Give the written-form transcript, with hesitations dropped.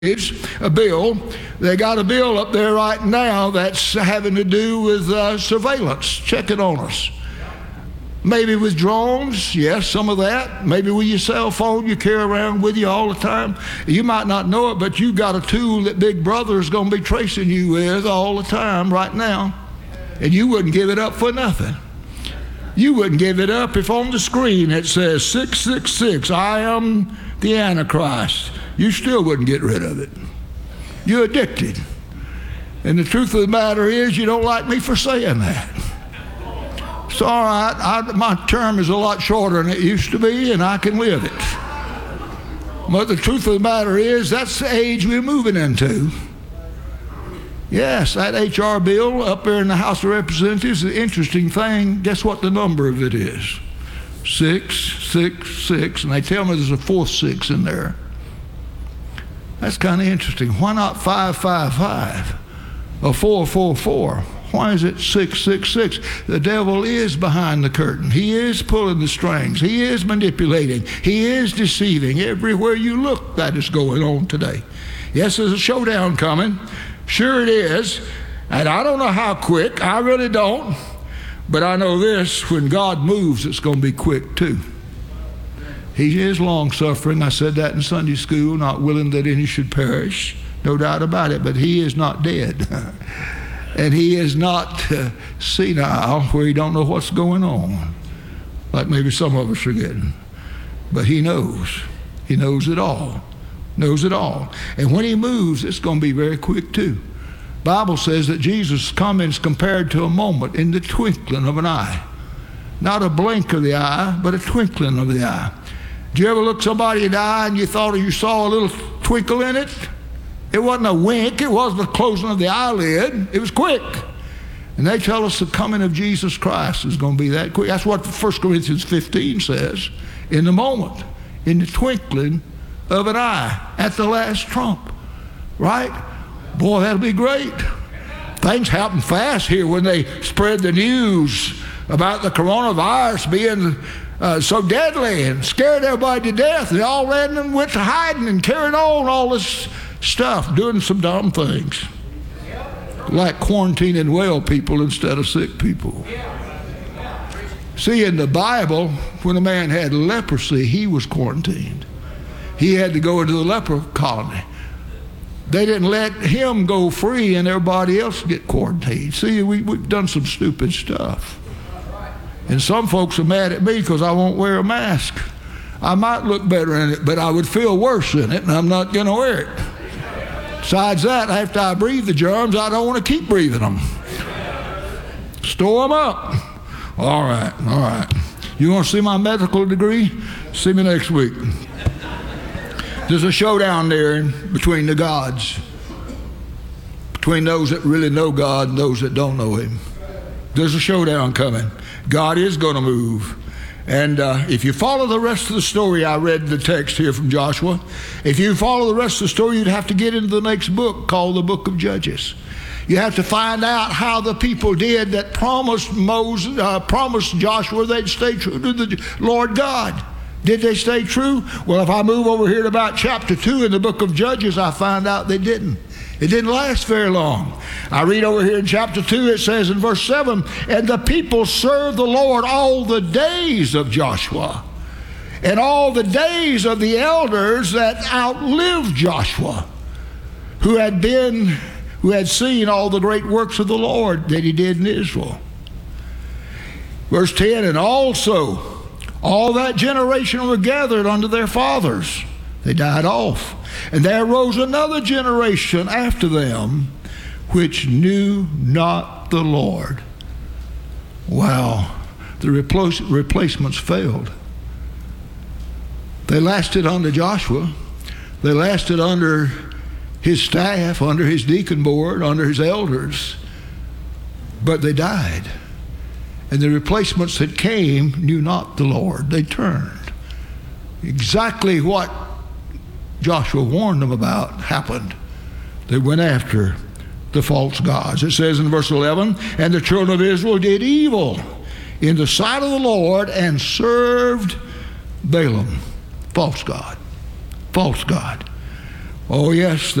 a bill. They got a bill up there right now that's having to do with surveillance, checking on us. Maybe with drones, yes, some of that. Maybe with your cell phone you carry around with you all the time. You might not know it, but you've got a tool that Big Brother is going to be tracing you with all the time right now. And you wouldn't give it up for nothing. You wouldn't give it up if on the screen it says 666, I am the Antichrist. You still wouldn't get rid of it. You're addicted. And the truth of the matter is, you don't like me for saying that. It's all right. My term is a lot shorter than it used to be, and I can live it. But the truth of the matter is, that's the age we're moving into. Yes, that H.R. bill up there in the House of Representatives, the interesting thing, guess what the number of it is? 666, and they tell me there's a fourth 6 in there. That's kind of interesting. Why not 555 or 444? Why is it 666? The devil is behind the curtain. He is pulling the strings. He is manipulating. He is deceiving. Everywhere you look, that is going on today. Yes, there's a showdown coming. Sure it is. And I don't know how quick. I really don't. But I know this, when God moves, it's going to be quick too. He is long-suffering. I said that in Sunday school, not willing that any should perish. No doubt about it. But he is not dead. And he is not senile where he don't know what's going on, like maybe some of us are getting. But he knows. He knows it all. Knows it all. And when he moves, it's going to be very quick too. Bible says that Jesus' coming is compared to a moment in the twinkling of an eye. Not a blink of the eye, but a twinkling of the eye. Did you ever look somebody in the eye and you thought you saw a little twinkle in it? It wasn't a wink. It wasn't the closing of the eyelid. It was quick. And they tell us the coming of Jesus Christ is going to be that quick. That's what 1 Corinthians 15 says. In the moment, in the twinkling of an eye, at the last trump. Right? Boy, that'll be great. Things happen fast here when they spread the news about the coronavirus being so deadly and scared everybody to death. They all ran and went to hiding and carried on all this stuff, doing some dumb things. Like quarantining well people instead of sick people. See, in the Bible, when a man had leprosy, he was quarantined. He had to go into the leper colony. They didn't let him go free and everybody else get quarantined. See, we've done some stupid stuff. And some folks are mad at me because I won't wear a mask. I might look better in it, but I would feel worse in it, and I'm not going to wear it. Besides that, after I breathe the germs, I don't want to keep breathing them. Store them up. All right. You want to see my medical degree? See me next week. There's a showdown there between the gods, between those that really know God and those that don't know him. There's a showdown coming. God is going to move. And if you follow the rest of the story, I read the text here from Joshua. If you follow the rest of the story, you'd have to get into the next book called the Book of Judges. You have to find out how the people did that promised Joshua they'd stay true to the Lord God. Did they stay true? Well, if I move over here to about chapter 2 in the book of Judges, I find out they didn't. It didn't last very long. I read over here in chapter 2, it says in verse 7, and the people served the Lord all the days of Joshua, and all the days of the elders that outlived Joshua, who had seen all the great works of the Lord that he did in Israel. Verse 10, and also all that generation were gathered unto their fathers. They died off. And there arose another generation after them, which knew not the Lord. Wow. The replacements failed. They lasted under Joshua. They lasted under his staff, under his deacon board, under his elders. But they died. And the replacements that came knew not the Lord. They turned. Exactly what Joshua warned them about happened. They went after the false gods. It says in verse 11, and the children of Israel did evil in the sight of the Lord and served Balaam, false god. Oh, yes,